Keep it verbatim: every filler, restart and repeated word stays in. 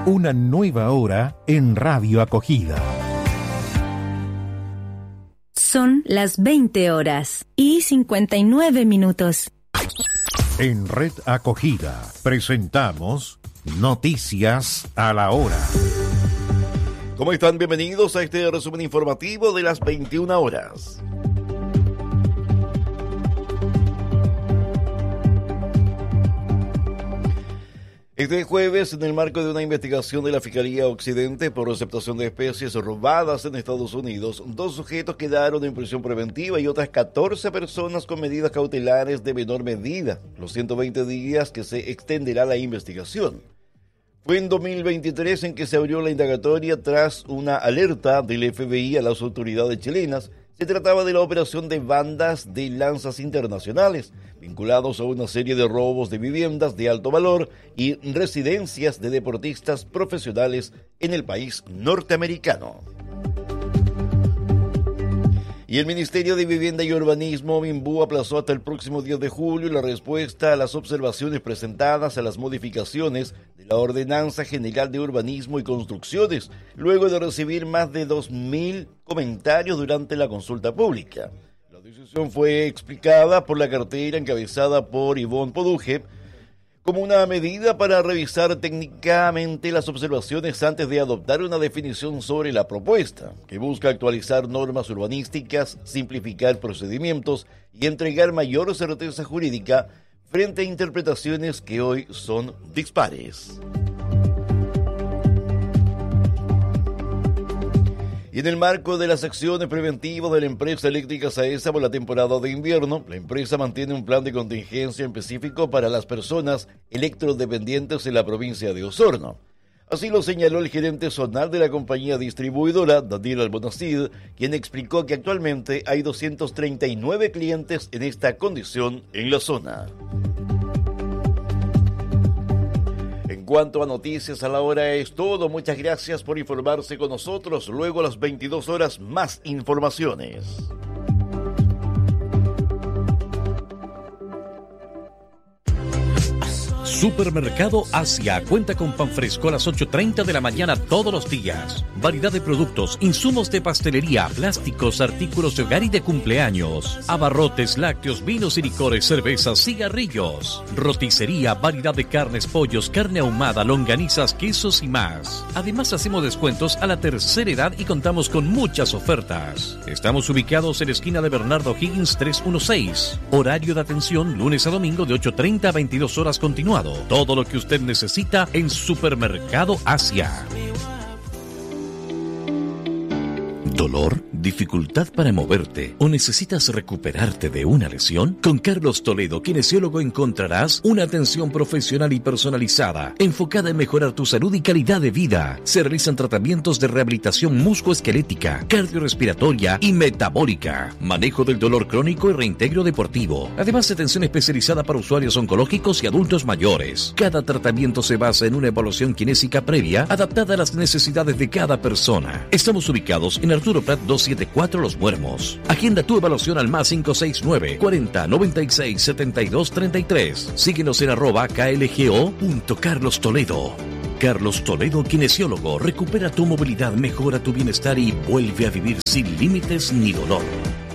Una nueva hora en Radio Acogida. Son las veinte horas y cincuenta y nueve minutos. En Red Acogida presentamos Noticias a la Hora. ¿Cómo están? Bienvenidos a este resumen informativo de las veintiuna horas. Este jueves, en el marco de una investigación de la Fiscalía Occidente por receptación de especies robadas en Estados Unidos, dos sujetos quedaron en prisión preventiva y otras catorce personas con medidas cautelares de menor medida, los ciento veinte días que se extenderá la investigación. Fue en dos mil veintitrés en que se abrió la indagatoria tras una alerta del F B I a las autoridades chilenas. Se trataba de la operación de bandas de lanzas internacionales, vinculados a una serie de robos de viviendas de alto valor y residencias de deportistas profesionales en el país norteamericano. Y el Ministerio de Vivienda y Urbanismo, MINBU, aplazó hasta el próximo diez de julio la respuesta a las observaciones presentadas a las modificaciones de la Ordenanza General de Urbanismo y Construcciones, luego de recibir más de dos mil comentarios durante la consulta pública. La decisión fue explicada por la cartera encabezada por Ivonne Poduje como una medida para revisar técnicamente las observaciones antes de adoptar una definición sobre la propuesta, que busca actualizar normas urbanísticas, simplificar procedimientos y entregar mayor certeza jurídica frente a interpretaciones que hoy son dispares. Y en el marco de las acciones preventivas de la empresa eléctrica SAESA por la temporada de invierno, la empresa mantiene un plan de contingencia específico para las personas electrodependientes en la provincia de Osorno. Así lo señaló el gerente zonal de la compañía distribuidora, Daniel Albonacid, quien explicó que actualmente hay doscientos treinta y nueve clientes en esta condición en la zona. En cuanto a Noticias a la Hora es todo. Muchas gracias por informarse con nosotros. Luego a las veintidós horas más informaciones. Supermercado Asia cuenta con pan fresco a las ocho y treinta de la mañana todos los días. Variedad de productos, insumos de pastelería, plásticos, artículos de hogar y de cumpleaños. Abarrotes, lácteos, vinos y licores, cervezas, cigarrillos. Roticería, variedad de carnes, pollos, carne ahumada, longanizas, quesos y más. Además hacemos descuentos a la tercera edad y contamos con muchas ofertas. Estamos ubicados en la esquina de Bernardo Higgins trescientos dieciséis. Horario de atención lunes a domingo de ocho y treinta a veintidós horas continuado. Todo lo que usted necesita en Supermercado Asia. ¿Dolor? ¿Dificultad para moverte? ¿O necesitas recuperarte de una lesión? Con Carlos Toledo, kinesiólogo, encontrarás una atención profesional y personalizada, enfocada en mejorar tu salud y calidad de vida. Se realizan tratamientos de rehabilitación musculoesquelética, cardiorrespiratoria y metabólica, manejo del dolor crónico y reintegro deportivo. Además, atención especializada para usuarios oncológicos y adultos mayores. Cada tratamiento se basa en una evaluación kinésica previa, adaptada a las necesidades de cada persona. Estamos ubicados en Arturo Prat doscientos setenta y cuatro Los Muermos. Agenda tu evaluación al más cinco seis nueve, cuarenta, noventa y seis, setenta y dos, treinta y tres. Síguenos en arroba klgo punto Carlos Toledo. Carlos Toledo, kinesiólogo. Recupera tu movilidad, mejora tu bienestar y vuelve a vivir sin límites ni dolor.